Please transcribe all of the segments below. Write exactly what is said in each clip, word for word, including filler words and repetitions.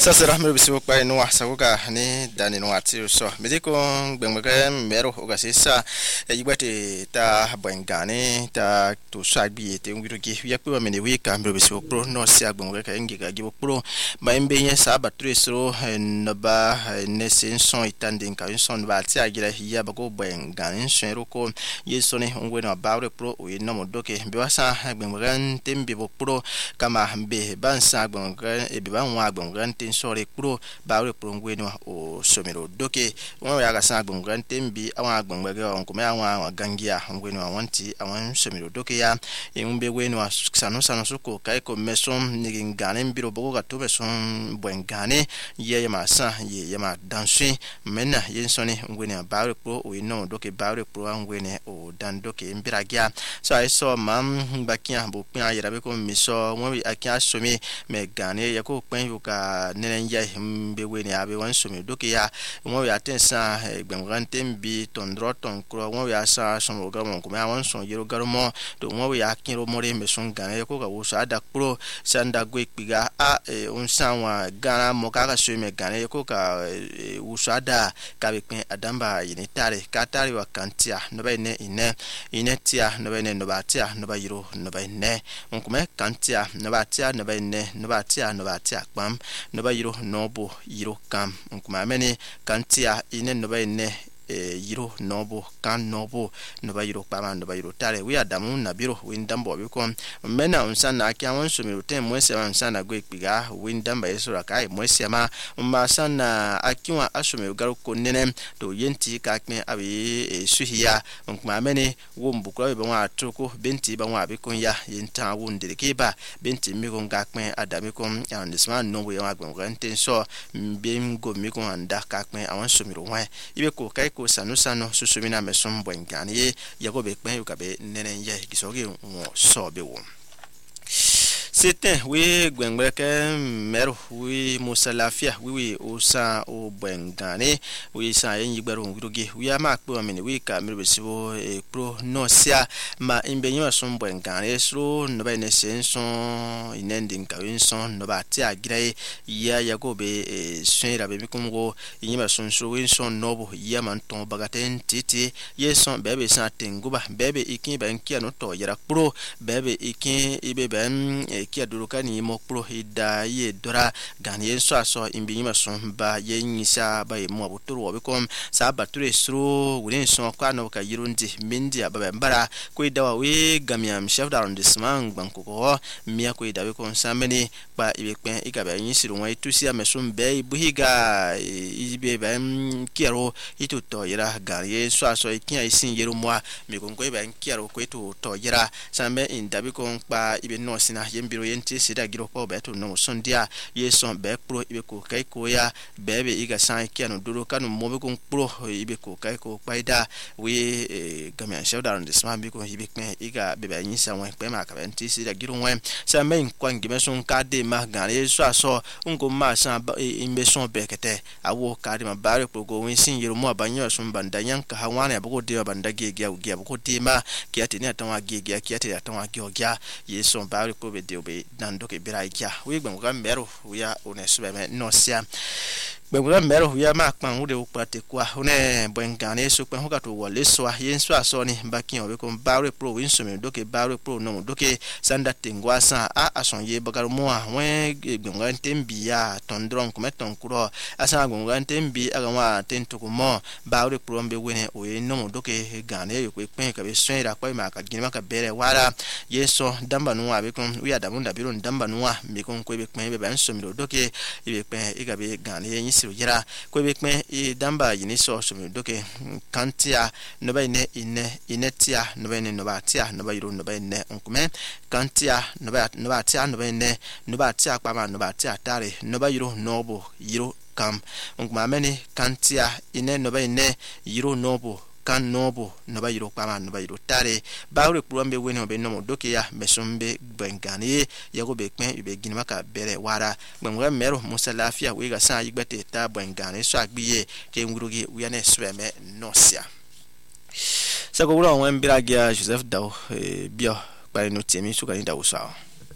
Sasera me bisi kwa inu asakuka ni dani no ati so mediko gbengbe mero ogasisa yigbete ta bwengane ta to swagbi te ngirugi yakwa me ne wika me bisi pro no si agbengbe ka ngiga gibo pro ba mbenye sa bature so no ba ne senson itande nka son ba ti agira hiya bako bwengane nshero ko yeso ne ngwe no ba pro o no modoke be wasa agbengbe tembe bo pro kama mbe bansa agbengbe e be ba nwa agbengbe sore kuro bawe prongwe no o somero doke won ya ga san agbongan tembi awon agbongbege on ko me awon gangia ngwe no wanti awon somero doke ya embe we no sanu sanu suko kai ko mesom ni ngane mbiro bogo ga to besom bwengane ye ye ma san ye ye ma danse mena ye sone ngwe ne bawe pro o no doke bawe pro ngwe ne o dan doke mbiragia so I saw mam bakia bo pin ayira be ko miso won wi akia somi me gane ya ko pen yuka nenenja mbewe ne abe wan somi doke ya won ya tensa gbengante mbi tondro ton kro won ya sa somo gamo ko ma wan son yero garomo to won ya kinro more meson gane ko ga wo sa da kro sanda gwe piga a on sanwa gana mo ka ga somi gane ko ka wo sa da ka be pin adamba yini tare ka tare wa kantia no ba ne ine ine tia no ba ne no ba tia no ba yiro no ba ne on ko me kantia no ba tia no ba ne no ba tia no ba tia pam no ba yiro nobo yiro kam nkuma meni kantia ine no ba ine e yiro nobo kan nobo no ba yiro pama no ba yiro tare wi adamu na biro windambo bi ko mena unsana akia won so mi roten mwese unsana go ipiga windamba yesura kai mwese ma ma sana akiwa asome garo ko nene to yenti ka kme abi suhiya nkuma meni wo mbukura be wa atoko benti ba wa bi ko ya yenta wo ndirike ba benti mi ko ngakme adami ko andisma no we wa gbo nten so mbem go mi ko anda ka kme awon so mi ro wa ibe ko kai ko sanu sanu susumina mesom bwengane ye yago be kpen yukabe nenen ye gisoge wo so be wo c'était oui gwengbeke mero oui musalafia oui oui osa o bwengane oui sa yen yigbaro ngurugi oui ama kpo amene oui ka mero besibo e pro no sia ma imbenyo so bwengane so no ba ne senson inending ka winson no ba ti agire ya yago be senra be bikungo yinyima sonso winson nobo ya manton bagaten titi yeson bebe sa tenguba bebe ikin ba nkia no to yara pro bebe ikin ibe ben kia duruka ni mo pro hida ye dora ganie so aso imbiyima so ba ye nyisa ba ye mo abuturu obikom sa bature sro wulen so kwa no ka yirundi mindi ababa mbara ko idawa we gamiam chef d'arrondissement bankoko mia ko idawe ko sameni ba ibekpen ikaba nyisiru wa itusi amesum be buhiga ibe ba kiaro ituto yira ganie so aso ikin isin yeru mo mi konko ba kiaro ko itu to yira sambe indabi ko pa ibe no sina yembiro yenti sida giro ko beto no sondia yeson be pro ibe ko kai ko ya bebe iga san kiano duro kanu mobe ko pro ibe ko kai ko paida we gamia chef d'arrondissement bi ko ibe kme iga bebe nyisa won pe ma ka benti sida giro won sa men kwangi meson ka de ma gane so aso ngo ma san imbe son bekete awo ka de ma bare pro go win sin yero mo abanyo so banda yanka hawana ya boko de banda gege ya ugia boko de ma kiati ni atanwa gege kiati atanwa gyogia yeson bare ko be de be nando ke biraika we gbenga mero ya onesu be no sia gbenga mero ya ma pan ude upate kwa one bwengane so pen hoka to wole so yenso aso ni bakin obe ko bare pro winso me doke bare pro no doke sanda tengwa san a ason ye bagaro mo a wen gbenga tembi ya tondron ko meton kuro asa gbenga tembi aga wa tento ko mo bare pro mbe wene o ye no doke gane yo ko pen ka be swera kwa ma ka gine ma ka bere wara yeso damba no abe ko wi adamu ndabiro ndamba no mi ko ko be pen be ban so mi doke ibe pen igabe gane yin siru yira ko be pen e damba yini so so mi doke kantia no ba ine ine inetia no ba ine no ba tia no ba yiro no ba ine onkume kantia no ba no ba tia no ba ine no ba tia pa ma no ba tia tare no ba yiro no bo yiro kam onkuma meni kantia ine no ba ine yiro no bo kan nobo no ba yiro pama no ba yiro tare ba ure purambe wene obe no doke ya mesombe bengane yago be kpen ube ginima ka bere wara gbemwe mero musalafia we ga san yigbete ta bengane so agbiye ke ngurugi uyane sweme nosia sako wura won biragia Joseph Daw bio ba no temi so kan dawo sa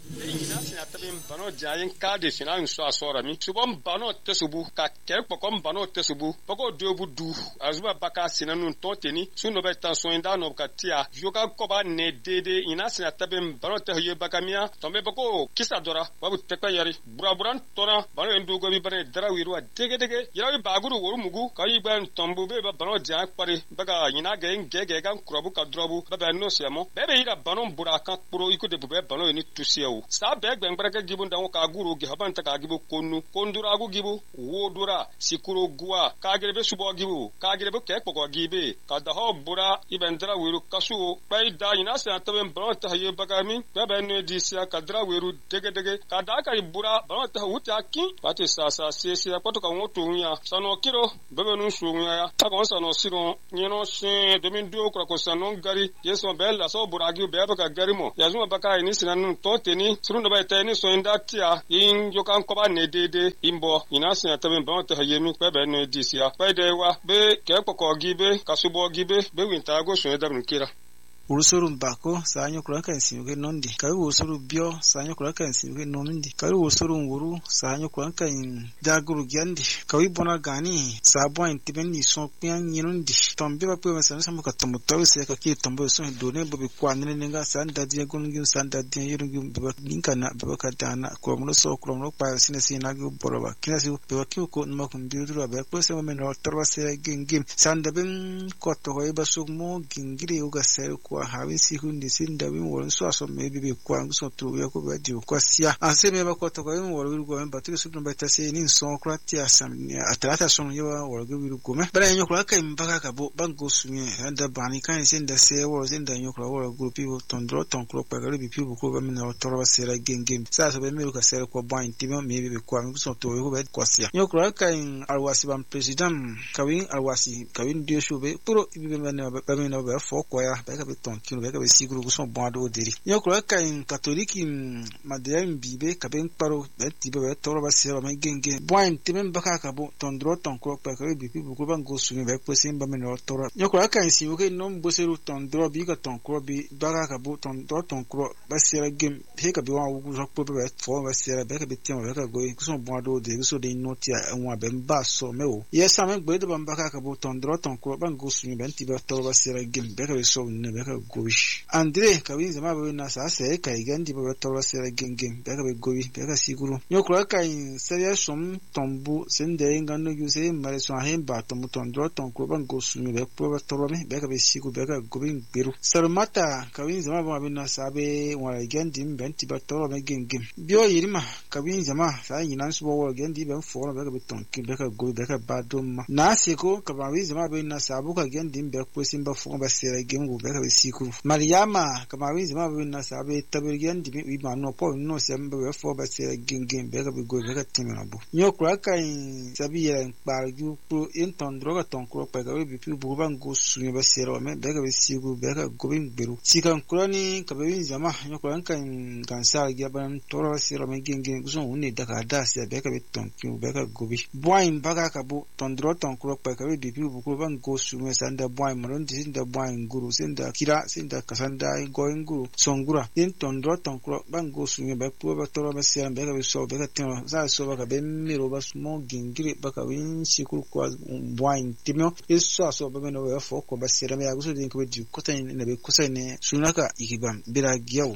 ina sina tabin bano jayin kade sina nso asora mi subon bano tesubu ka kerpo kom bano tesubu poko dobu du azuba baka sina nun tonteni suno be tanso inda no katia yoga koba ne dede ina sina tabin bano te ye bakamia tombe poko kisa dora babu tekpa yari buraburan tona bano endu go bi bane dara wiru dege dege yarawi baguru woru mugu kayi ban tombu be bano jayin pare baga ina ge ngege gan kurabu ka drobu baba no siamo bebe ira bano buraka puro iko de bube bano ni tusieu sa be gbengbere gibu ndango ka guru gi habanta ka gibu konu kondura gu gibu wodura sikuro gua ka gerebe subo gibu ka gerebe ke poko gibe ka da ho bura ibendra wiru kasu bai da ina sa taben bano ta haye bagami bebe no disia ka dra wiru dege dege ka da ka bura bano ta wuta ki pati sa sa se se kwato ka woto nya sano kiro bebe no su nya ya ka ko sano siro nyino se domin do kra ko sano gari yeso bella so bura gi bebe ka gari mo ya zuma baka ini sinan to teni surunda bai teni so inda tia in yokan ko ba ne dede imbo ina sin ataben ba to hayemi pe be no disia pe de wa be ke poko gibe kasubo gibe be winta go so eda nkira urusuru mbako sanyo kuraka nsimuke nondi kabi urusuru bio sanyo kuraka nsimuke nondi kabi urusuru nguru sanyo kuraka daguru gyandi kabi bona gani sabo intibendi so pyan nyinundi tombe ba pwe sanyo samuka tomoto se ka ki tombo so done bobi kwanene nenga sanda dia gungi sanda dia yirungi beba linkana beba kadana ko mulo so ko mulo pa sine sina gu boroba kinasi beba ki ko numa kumbiru ba pwe se momeno torwa se gingim sanda ben ko to ko ibasu mo gingiri uga se kwa hawi siku ndisinda bim won so aso maybe be kwa so to ya ko ba di kwa sia ase me ba ko to ko bim won go ba tu su no ba ta se ni so krati asam atrata so yo won go wiru ko me bara nyo ko ka mbaka ka bo bango su me anda bani kan se nda se wo se nda nyo ko wo go pi wo tondro ton ko pa ga bi pi ko ba me na to ba se ra gengem sa so be me ka se ko ba intimo me be kwa so to yo ba kwa sia nyo ko ka in alwasi ban president kawin alwasi kawin dio shu be puro ibi be na ba me na ba fo ko ya ba ka be ton kilo beka be siguru guson bondo diri nyokro ka in katoliki madem bibe ka ben paro be tibe be toro ba sero me genge boin timen baka ka bo tondro ton ko pa ka bi pibu ko ban go sumi be ko simba me no toro nyokro ka in si o ke non boseru tondro bi ka ton ko bi baka ka bo tondro ton ko ba sero gem he ka bi wa wu so ko be fo ba sero be ka bi tiamo be ka go guson bondo diri so de notia enwa be mba so me o yesa me gbe de ban baka ka bo tondro ton ko ban go sumi be tibe toro ba sero gem be ka be so ne be ka goish andre kabinza mabe na sasa ka igandi babe toro sera gengeng beka be gobi beka siguru nyokura ka in seria som tombu sende ngano yuse mare so hemba tomu tondro ton ko ban go sumi be pro toro me beka be sigu beka gobi biru sarmata kabinza mabe na sabe wa igandi mbenti ba toro me gengeng bio yirima kabinza ma sa yinan subo wa igandi be fo beka be tonki beka gobi beka badum na seko kabinza mabe na sabu ka igandi be ko simba fo ba sera gengu beka be sikuru Mariama kama winzi mabe na sabe tabirgen di wi mano po no sembe we fo ba se gengeng be ka be go be ka timina bu nyokura ka in sabi ya par ju pro inton droga ton kro pa ga bi pi bu ban go su ba se ro me be ka be sigu be ka go bin beru sikan kurani ka be winzi ma nyokura ka in kansa ga ban toro se ro me gengeng so unne daga da se be ka be ton ki be ka go bi boin baga ka bu ton dro ton kro pa ka bi pi bu ko ban go su me sanda boin maron di sinda boin guru sinda kira sinda kasanda going guru songura in tondro tonkro bango sunye ba pro ba toro ba sia be ka so be ka tino za so ba ka be miro ba smo gingiri ba ka win sikuru kwa boin timio eso so ba me no we fo ko ba sia me aguso din ko be di ko tan ne be ko sai ne sunaka ikibam bira giyaw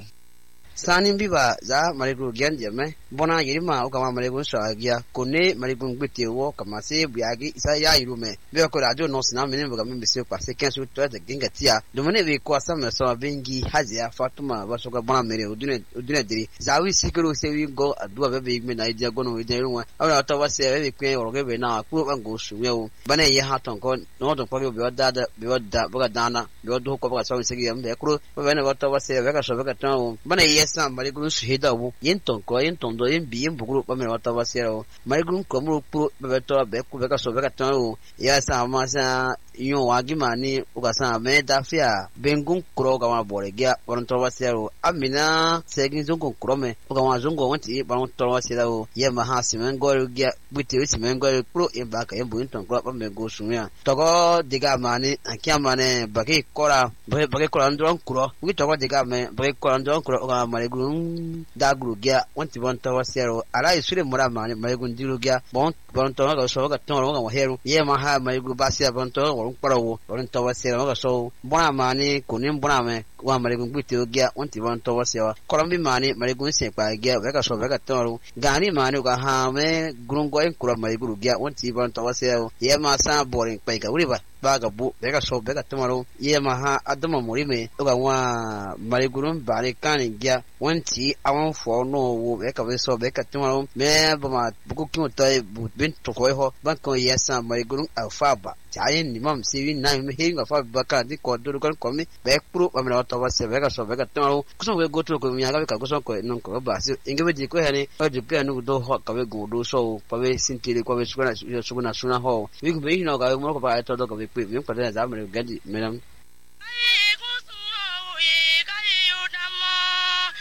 Sanin biba za marigu gyan jame bona yirima o kama marigu shagia kone marigu ngwete wo kama se biagi isa ya irume be ko radio no sina mene buga mbe se kwa se kensu to de ginga tia domene be ko asama so bengi hazia fatuma ba so ga bona mere udune udune diri zawi sikuru se wi go adua be be na idia go no idia ruwa awra to wa se be kwen oroge be na ku bango suwe o bana ye haton ko no don ko be wada da be wada buga dana be wada ko buga so se gi ambe kru be na to wa se be ka so be ka tan bana ye sam marigun shehida wo yenton ko yenton do yen biyen buguru pa me wata wasero marigun ko mu pu be to be ku be ka so be ka tan o ya sa ma sa yo wagi mani ukasa me dafia bengun kuro kama boregia wanto wasero amina segin zungu krome ukama zungu wanti wanto wasero yema hasimen gorugia buti simen goru pro imbaka embu inton kuro pa mego sunya togo diga mani akia mane bagi kora bagi kora ndron kuro wi togo diga me bagi kora ndron kuro ukama maregun dagrugia wanti wanto wasero ala isure mura mani maregun dirugia bon bonto ga so ga ton ga heru yema ha maregu basia bonto warun parawo bonto wasero ga so bona mani kunin bona me wa maregun buti ogia wanti bonto wasero korombi mani maregun se pa gia ga so ga ton gani mani ga ha me grungo en kura maregu gia wanti bonto wasero yema sa boring pa ga uriba baga bu bega so bega tomaro yema ha adama morime ga wa maregun bani kan gia wanti awon fo no wo bega we so bega tomaro me bama buku kimo tay bu bin to ko ho ban ko yesa maregun alfaba jayen ni mam siwi na me he ga fa baka di ko do kan ko mi be pro ba me to ba se bega so bega tomaro kuso we go to ko mi ga ka kuso ko non ko ba si ingebe di ko hani o di pe anu do ho ka we go do so pa we sintiri ko we suna suna suna ho wi ko be no ga mo ko ba to do ko we pe mi ko da za me ga di me